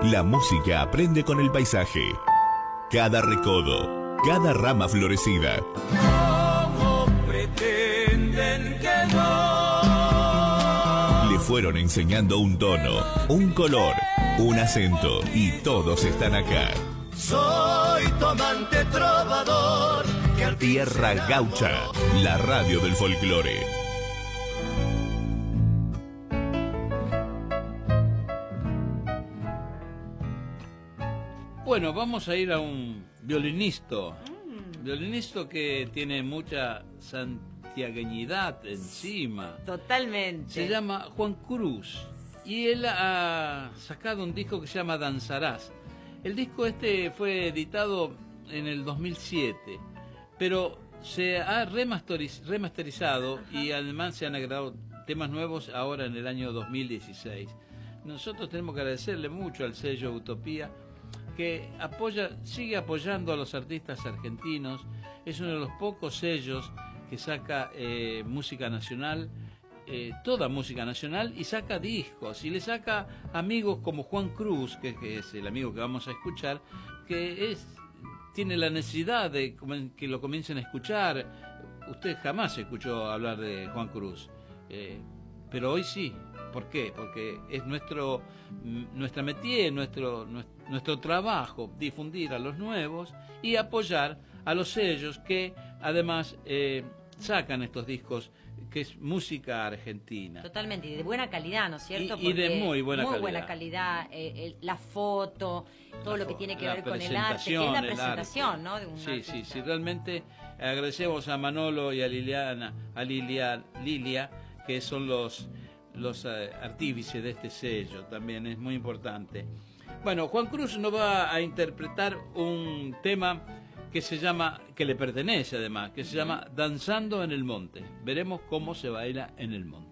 La música aprende con el paisaje. Cada recodo, cada rama florecida. ¿Cómo pretenden que no? Le fueron enseñando un tono, un color, un acento y todos están acá. Soy tu amante trovador. Que al fin Tierra Gaucha, la radio del folclore. Bueno, vamos a ir a un violinista. Violinista que tiene mucha santiagueñidad encima. Totalmente. Se llama Juan Cruz. Y él ha sacado un disco que se llama Danzarás. El disco este fue editado en el 2007, pero se ha remasterizado. Ajá. Y además se han agregado temas nuevos ahora en el año 2016. Nosotros tenemos que agradecerle mucho al sello Utopía, que sigue apoyando a los artistas argentinos. Es uno de los pocos sellos que saca música nacional, toda música nacional, y saca discos, y le saca amigos como Juan Cruz, que es el amigo que vamos a escuchar, que tiene la necesidad de que lo comiencen a escuchar. Usted jamás escuchó hablar de Juan Cruz, pero hoy sí. ¿Por qué? Porque es nuestra métier, nuestro trabajo, difundir a los nuevos y apoyar a los sellos que además sacan estos discos, que es música argentina. Totalmente, y de buena calidad, ¿no es cierto? Y de muy buena calidad. Muy buena calidad, la foto, todo lo que tiene que ver con el arte, que es la presentación, ¿no? De un artista. Sí, realmente agradecemos a Manolo y a Lilia, que son los artífices de este sello. También es muy importante. Bueno, Juan Cruz nos va a interpretar un tema que le pertenece además, que se llama Danzando en el Monte. Veremos cómo se baila en el monte.